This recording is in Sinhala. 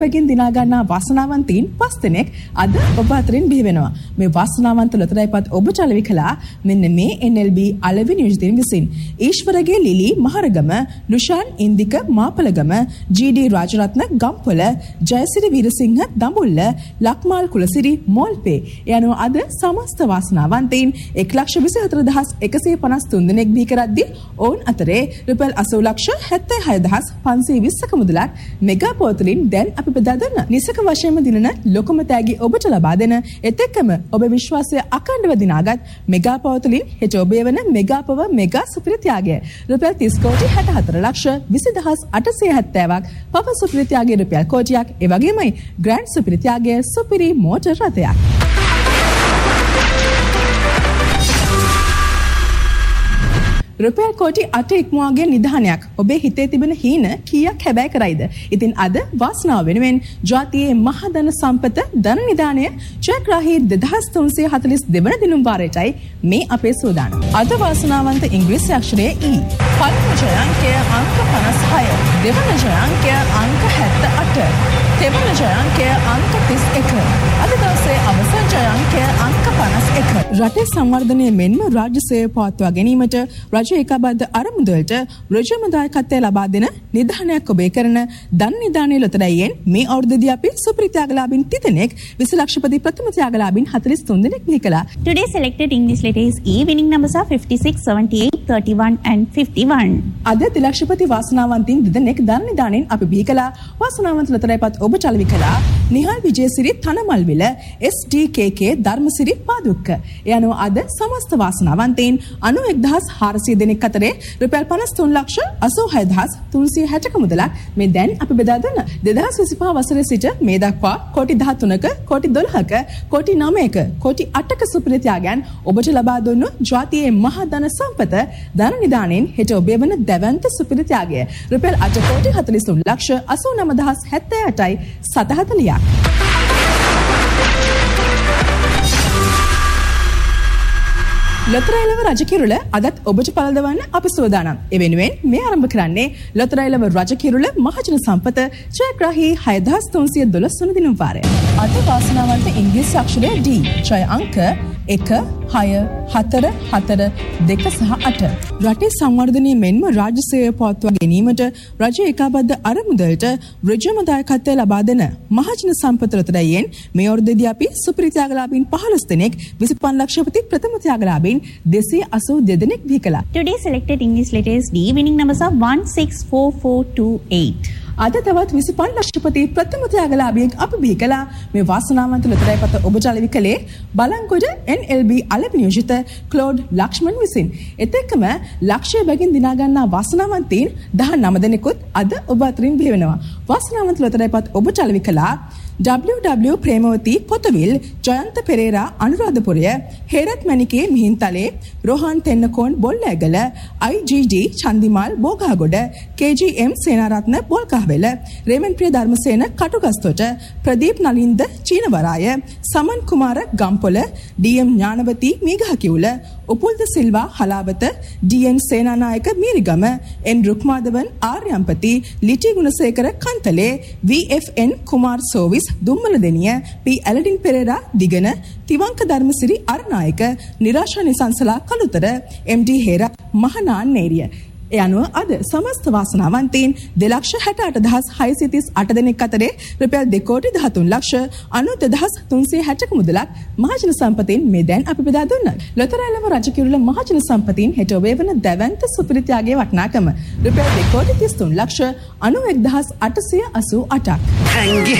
පෙකින් දිනා ගන්නා වාසනාවන්තයින් 5 දෙනෙක් අද ඔබ අතරින් බිහි වෙනවා. මේ වාසනාවන්ත ලොතරැයිපත් ඔබ චලවි කළා මෙන්න මේ NLB අලෙවි නියෝජිතයින් විසින්. ඊශ්වරගේ ලිලි මහරගම, නුෂාන් ඉන්දික මාපලගම, GD රාජරත්න ගම්පොළ, ජයසිරි වීරසිංහ දඹුල්ල, ලක්මාල් කුලසිරි මෝල්පේ යන අද සමස්ත වාසනාවන්තයින් 1,24,153 දෙනෙක් බිහි කරද්දී ඔවුන් අතරේ රුපියල් 80,76,520ක මුදලක් මෙගා පෝතලින් දැන් අපි බෙදා දෙන්න. නිසක වශයෙන්ම දිනන ලොකුම තෑගි ඔබට ලබා දෙන එතෙක්ම ඔබ විශ්වාසය අඛණ්ඩව දිනාගත් මෙගා පෝතලින් හෙට ඔබේ වන මෙගා පව මෙගා සුපිරි ත්‍යාගය රුපියල් 30,64,20,870ක් පව සුපිරි ත්‍යාගය රුපියල් කෝටියක් ඒ වගේමයි ග්‍රෑන්ඩ් සුපිරි ත්‍යාගය සුපිරි මෝටර් රථයක්. රුපියල් කෝටි 8 ඉක්මවාගේ නිධානයක් ඔබේ හිතේ තිබෙන හීන කීයක් හැබෑ කරයිද? ඉතින් අද වාසනාව වෙනුවෙන් ජාතියේ මහ ධන සම්පත ධන නිධානය ජයග්‍රාහී 2342 වන දිනුම් වාරයටයි මේ අපේ සූදානම. අද වාසනාවන්ත ඉංග්‍රීසි අක්ෂරය E. පළමු ජය අංකය අංක 56, දෙවන ජය අංකය අංක 78, තෙවන ජය අංකය අංක 31. අද දවසේ අවසන් ජය අංකය අංක 51. රටේ සංවර්ධනය මෙන්ම රාජ්‍ය සේවය පවත්වා ගැනීමට රජ ඒකාබද්ධ අරමුදලට ඍජුම දායකත්වය ලබා දෙන නිධානයක් ඔබේ කරන ධන නිධානයේ ලොතරැයියෙන් මේ අවුරුද්දේදී අපි සුපිරි ත්‍යාගලාභීන් 30 දෙනෙක් 20 ලක්ෂපති ප්‍රථම ත්‍යාගලාභීන් 43 දෙනෙක් බිහි කළා. Today selected English letter is E. Winning numbers are 56, 78, 31 and 51. අද තිලක්ෂපති වාසනාවන්තයින් 2 දෙනෙක් ධන නිධානයෙන් අපි බිහි කළා. වාසනාවන්ත ලොතරැයිපත් ඔබ චලවි කළා. නිහල් විජේසිරි තනමල්විල, SDKK ධර්මසිරි පාදුක්ක. යනෝ අද සමස්ත වාසනාවන්තයින් 91,400 දෙනෙක් අතරේ රුපියල් 53,86,360ක මුදලක් මේ දැන් අපි බෙදා දෙන 2025 වසරේ සිට මේ දක්වා කෝටි 13ක, කෝටි 12ක, කෝටි 9ක, කෝටි 8ක සුපිරි ත්‍යාගයන් ඔබට ලබා දුන්නු ජාතියේ මහා ධන සම්පත ධන නිධානයෙන් හෙට ඔබේ වන දැවැන්ත සුපිරි ත්‍යාගය රුපියල් 8 කෝටි 43,89,078යි 740ක්. ලොතරැයිලව රජකිරුළ අදත් ඔබට පළදවන්න අපි සූදානම්. ඒ වෙනුවෙන් මේ ආරම්භ කරන්නේ ලොතරැයිලව රජකිරුළ මහජන සම්පත ජයග්‍රාහී 6,312 වන දිනුම් වාරය. අද වාසනාවන්ත ඉංග්‍රීසි අක්ෂරය D. ජය අංක 1, 6, 4, 4, 2 සහ 8. රටේ සංවර්ධනය මෙන්ම රාජ්‍ය සේවය පවත්වා ගැනීමට රජ ඒකාබද්ධ අරමුදලට ඍජුම දායකත්වය ලබා දෙන මහජන සම්පත ලොතරැයියෙන් මේ අවුරුද්දේදී අපි සුපිරි ත්‍යාගලාභීන් 15 දෙනෙක් 25 ලක්ෂපති ප්‍රථම ත්‍යාගලාභීන් 282 දෙනෙක් බිහි කළා. Today selected English letter is D. Winning numbers are 164428. අද තවත් 25 ලක්ෂපති ප්‍රථම ත්‍යාගලාභියෙක් අපි බිහි කළා. මේ වාසනාවන්ත ලොතරැයිපත ඔබ චලවි කළේ බලංගොඩ NLB අලෙවි නියෝජිත ක්ලෝඩ් ලක්ෂ්මන් විසින්. එතෙක්ම ලක්ෂය බැගින් දිනා ගන්නා වාසනාවන්තයින් 19 දෙනෙකුත් අද ඔබ අතරින් බිහි වෙනවා. වාසනාවන්ත ලොතරැයිපත් ඔබ චලවි කළා. WW ප්‍රේමවති පොතවිල්, ජයන්ත පෙරේරා අනුරාධපුරය, හේරත් මණිකේ මිහින්තලේ, රෝහන් තෙන්නකෝන් බොල්ලෑගල, IGD චන්දිමාල් බෝගහගොඩ, KGM සේනාරත්න බොල්කහවෙල, රේමන් ප්‍රිය ධර්මසේන කටුගස්තොට, ප්‍රදීප් නලින්ද චීනවරාය, සමන් කුමාර Gampola, DM ඥානවති Meegahakiula, උපුල්ද Silva Halawatha, DN Senanayake Mirigama, N රුක්මාදවන් ආර්යම්පති, ලිටි Gunasekara Kantale, VFN Kumar සෝවිස් දුම්මල දෙනිය, P ඇලඩින් Perera දිගන, Thivanka Dharmasiri අරනායක, නිරාශා Nisansala Kalutara, MD Herath මහනාන් නේරිය. ඒ අනුව අද සමස්ත වාසනාවන්තයින් 2,68,638 දෙනෙක් අතරේ රුපියල් 2,13,92,360ක මුදලක් මහජන සම්පතින් මේ දැන් අපි බෙදා දුන්නා. ලොතරැයිලව රජකිරුළ මහජන සම්පතින් හෙට ඔබේ වන දැවැන්ත සුපිරි ත්‍යාගයේ වටිනාකම රුපියල් 2,33,91,888ක්. හැංගි